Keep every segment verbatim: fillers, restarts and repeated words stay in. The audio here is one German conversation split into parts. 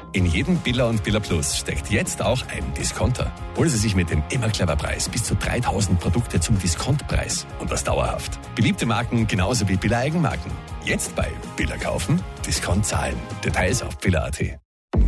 In jedem Billa und Billa Plus steckt jetzt auch ein Discounter. Holen Sie sich mit dem immer clever Preis bis zu dreitausend Produkte zum Diskontpreis. Und das dauerhaft. Beliebte Marken genauso wie Billa Eigenmarken. Jetzt bei Billa kaufen, Discount zahlen. Details auf billa punkt at.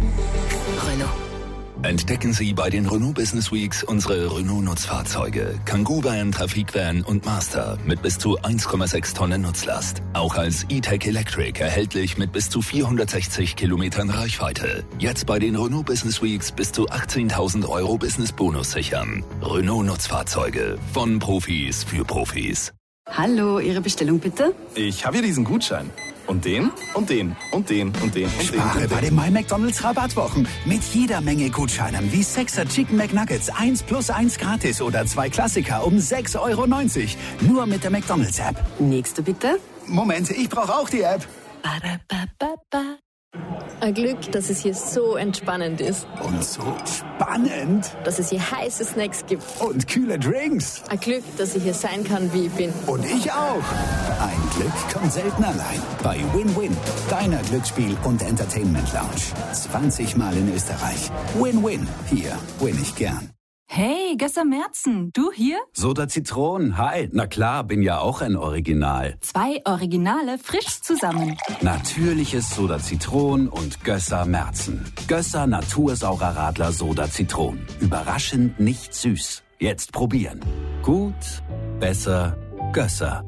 Renault. Entdecken Sie bei den Renault Business Weeks unsere Renault-Nutzfahrzeuge. Kangoo Van, Trafikvan und Master mit bis zu eins Komma sechs Tonnen Nutzlast. Auch als E-Tech Electric erhältlich mit bis zu vierhundertsechzig Kilometern Reichweite. Jetzt bei den Renault Business Weeks bis zu achtzehntausend Euro Business-Bonus sichern. Renault-Nutzfahrzeuge von Profis für Profis. Hallo, Ihre Bestellung bitte? Ich habe hier diesen Gutschein. Und den, und den, und den, und den, und Spare den. bei den My McDonald's Rabattwochen. Mit jeder Menge Gutscheinen wie Sechser Chicken McNuggets eins plus eins gratis oder zwei Klassiker um sechs Euro neunzig. Nur mit der McDonald's App. Nächste bitte. Moment, ich brauche auch die App. Ba-da-ba-ba-ba. Ein Glück, dass es hier so entspannend ist. Und so spannend. Dass es hier heiße Snacks gibt. Und kühle Drinks. Ein Glück, dass ich hier sein kann, wie ich bin. Und ich auch. Ein Glück kommt selten allein. Bei Win-Win, deiner Glücksspiel- und Entertainment-Lounge. zwanzig Mal in Österreich. Win-Win. Hier win ich gern. Hey, Gösser Merzen, du hier? Soda Zitronen, hi. Na klar, bin ja auch ein Original. Zwei Originale frisch zusammen. Natürliches Soda Zitronen und Gösser Merzen. Gösser Natursaurer Radler Soda Zitronen. Überraschend nicht süß. Jetzt probieren. Gut, besser, Gösser.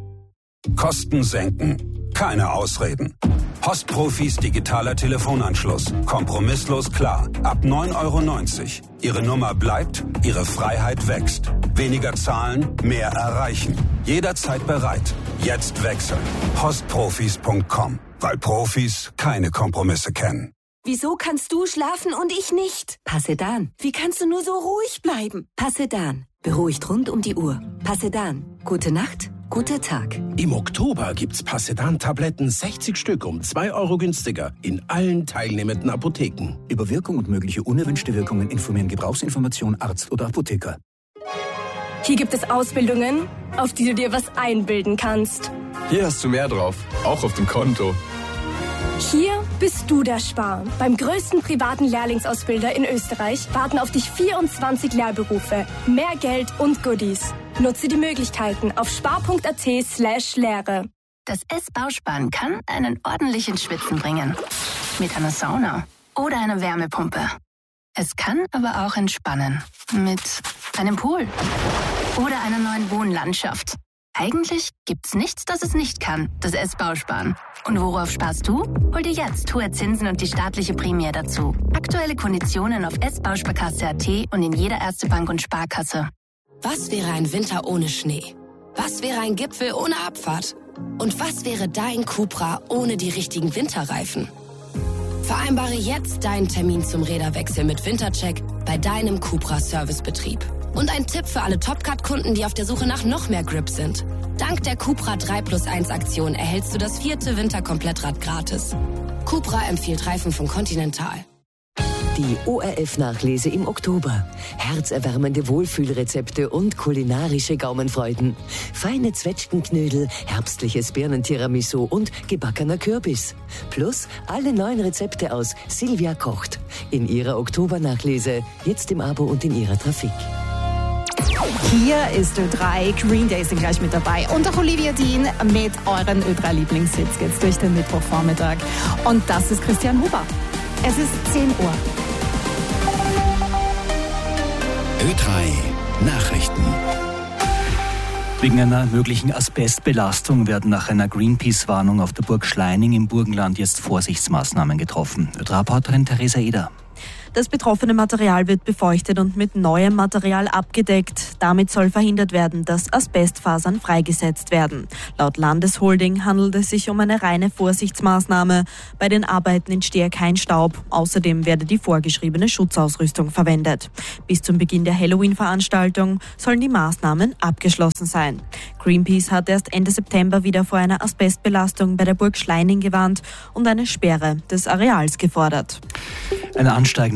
Kosten senken. Keine Ausreden. Postprofis digitaler Telefonanschluss. Kompromisslos klar. Ab neun Euro neunzig. Ihre Nummer bleibt, Ihre Freiheit wächst. Weniger zahlen, mehr erreichen. Jederzeit bereit. Jetzt wechseln. postprofis punkt com. Weil Profis keine Kompromisse kennen. Wieso kannst du schlafen und ich nicht? Passedan. Wie kannst du nur so ruhig bleiben? Passedan. Beruhigt rund um die Uhr. Passedan. Gute Nacht, guter Tag. Im Oktober gibt's Passedan-Tabletten sechzig Stück um zwei Euro günstiger in allen teilnehmenden Apotheken. Über Wirkung und mögliche unerwünschte Wirkungen informieren Gebrauchsinformation Arzt oder Apotheker. Hier gibt es Ausbildungen, auf die du dir was einbilden kannst. Hier hast du mehr drauf, auch auf dem Konto. Hier bist du der Spar. Beim größten privaten Lehrlingsausbilder in Österreich warten auf dich vierundzwanzig Lehrberufe, mehr Geld und Goodies. Nutze die Möglichkeiten auf spar punkt at slash Lehre. Das S-Bausparen kann einen ordentlichen Schwitzen bringen. Mit einer Sauna oder einer Wärmepumpe. Es kann aber auch entspannen. Mit einem Pool oder einer neuen Wohnlandschaft. Eigentlich gibt's nichts, das es nicht kann, das S-Bausparen. Und worauf sparst du? Hol dir jetzt hohe Zinsen und die staatliche Prämie dazu. Aktuelle Konditionen auf s bausparkasse punkt at und in jeder Erste Bank und Sparkasse. Was wäre ein Winter ohne Schnee? Was wäre ein Gipfel ohne Abfahrt? Und was wäre dein Cupra ohne die richtigen Winterreifen? Vereinbare jetzt deinen Termin zum Räderwechsel mit Wintercheck bei deinem Cupra-Servicebetrieb. Und ein Tipp für alle Topcat-Kunden, die auf der Suche nach noch mehr Grip sind. Dank der Cupra drei plus eins Aktion erhältst du das vierte Winterkomplettrad gratis. Cupra empfiehlt Reifen von Continental. Die O R F-Nachlese im Oktober. Herzerwärmende Wohlfühlrezepte und kulinarische Gaumenfreuden. Feine Zwetschgenknödel, herbstliches Birnentiramisu und gebackener Kürbis. Plus alle neuen Rezepte aus Silvia kocht. In ihrer Oktobernachlese, jetzt im Abo und in ihrer Trafik. Hier ist Ö drei, Green Day sind gleich mit dabei und auch Olivia Dean mit euren Ö drei Lieblingshits geht's durch den Mittwochvormittag. Und das ist Christian Huber. Es ist zehn Uhr. Ö drei Nachrichten. Wegen einer möglichen Asbestbelastung werden nach einer Greenpeace-Warnung auf der Burg Schleining im Burgenland jetzt Vorsichtsmaßnahmen getroffen. Ö drei Reporterin Theresa Eder. Das betroffene Material wird befeuchtet und mit neuem Material abgedeckt. Damit soll verhindert werden, dass Asbestfasern freigesetzt werden. Laut Landesholding handelt es sich um eine reine Vorsichtsmaßnahme. Bei den Arbeiten entstehe kein Staub. Außerdem werde die vorgeschriebene Schutzausrüstung verwendet. Bis zum Beginn der Halloween-Veranstaltung sollen die Maßnahmen abgeschlossen sein. Greenpeace hat erst Ende September wieder vor einer Asbestbelastung bei der Burg Schleining gewarnt und eine Sperre des Areals gefordert. Ein ansteigender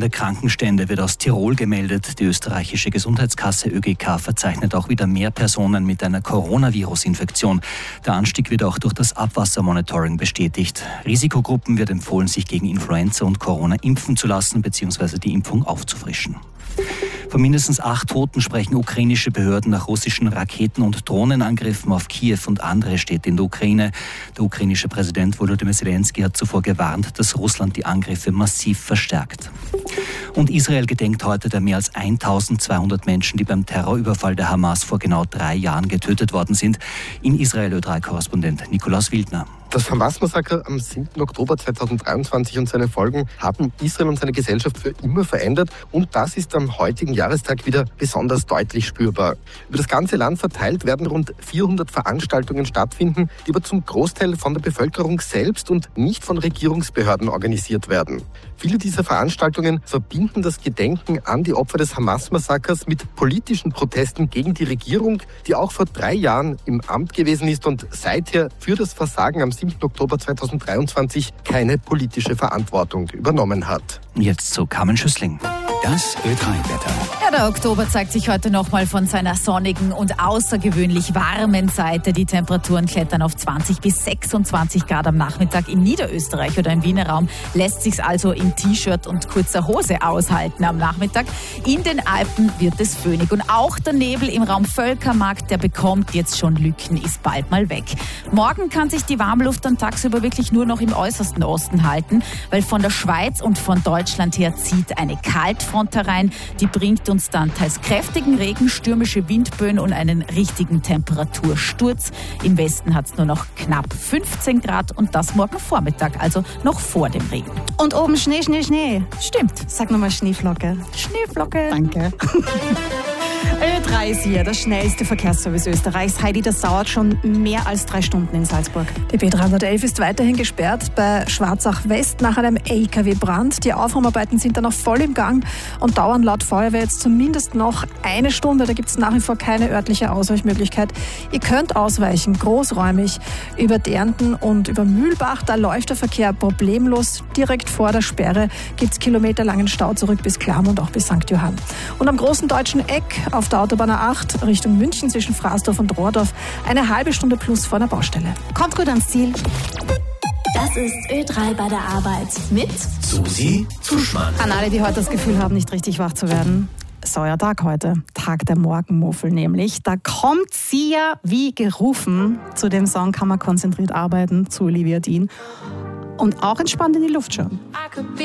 steigende Krankenstände wird aus Tirol gemeldet. Die österreichische Gesundheitskasse Ö G K verzeichnet auch wieder mehr Personen mit einer Coronavirus-Infektion. Der Anstieg wird auch durch das Abwassermonitoring bestätigt. Risikogruppen wird empfohlen, sich gegen Influenza und Corona impfen zu lassen bzw. die Impfung aufzufrischen. Von mindestens acht Toten sprechen ukrainische Behörden nach russischen Raketen- und Drohnenangriffen auf Kiew und andere Städte in der Ukraine. Der ukrainische Präsident Volodymyr Zelensky hat zuvor gewarnt, dass Russland die Angriffe massiv verstärkt. Und Israel gedenkt heute der mehr als eintausendzweihundert Menschen, die beim Terrorüberfall der Hamas vor genau drei Jahren getötet worden sind. In Israel Ö drei Korrespondent Nikolaus Wildner. Das Hamas-Massaker am siebten Oktober zweitausenddreiundzwanzig und seine Folgen haben Israel und seine Gesellschaft für immer verändert. Und das ist am heutigen Jahrestag wieder besonders deutlich spürbar. Über das ganze Land verteilt werden rund vierhundert Veranstaltungen stattfinden, die aber zum Großteil von der Bevölkerung selbst und nicht von Regierungsbehörden organisiert werden. Viele dieser Veranstaltungen verbinden das Gedenken an die Opfer des Hamas-Massakers mit politischen Protesten gegen die Regierung, die auch vor drei Jahren im Amt gewesen ist und seither für das Versagen am siebten Oktober zweitausenddreiundzwanzig keine politische Verantwortung übernommen hat. Jetzt zu Carmen Schüssling. Das Ö drei Wetter. Ja, der Oktober zeigt sich heute nochmal von seiner sonnigen und außergewöhnlich warmen Seite. Die Temperaturen klettern auf zwanzig bis sechsundzwanzig Grad am Nachmittag. In Niederösterreich oder im Wiener Raum lässt sich's also in T-Shirt und kurzer Hose aushalten am Nachmittag. In den Alpen wird es föhnig. Und auch der Nebel im Raum Völkermarkt, der bekommt jetzt schon Lücken, ist bald mal weg. Morgen kann sich die Warmluft dann tagsüber wirklich nur noch im äußersten Osten halten, weil von der Schweiz und von Deutschland her zieht eine Kaltfront herein. Die bringt uns dann teils kräftigen Regen, stürmische Windböen und einen richtigen Temperatursturz. Im Westen hat es nur noch knapp fünfzehn Grad und das morgen Vormittag, also noch vor dem Regen. Und oben Schnee, Schnee, Schnee. Stimmt. Sag nochmal Schneeflocke. Schneeflocke. Danke. Ö drei ist hier, der schnellste Verkehrsservice Österreichs. Heidi, das dauert schon mehr als drei Stunden in Salzburg. Die B dreihundertelf ist weiterhin gesperrt bei Schwarzach West nach einem L K W-Brand. Die Aufräumarbeiten sind da noch voll im Gang und dauern laut Feuerwehr jetzt zumindest noch eine Stunde. Da gibt es nach wie vor keine örtliche Ausweichmöglichkeit. Ihr könnt ausweichen, großräumig, über Dernten und über Mühlbach. Da läuft der Verkehr problemlos. Direkt vor der Sperre gibt es kilometerlangen Stau zurück bis Klam und auch bis Sankt Johann. Und am großen deutschen Eck auf der Autobahn A acht Richtung München zwischen Fraßdorf und Rohrdorf eine halbe Stunde plus vor der Baustelle. Kommt gut ans Ziel. Das ist Ö drei bei der Arbeit mit Susi Zuschmann. An alle, die heute das Gefühl haben, nicht richtig wach zu werden. Es ist euer Tag heute, Tag der Morgenmuffel nämlich. Da kommt sie ja wie gerufen. Zu dem Song kann man konzentriert arbeiten, zu Olivia Dean. Und auch entspannt in die Luft schauen.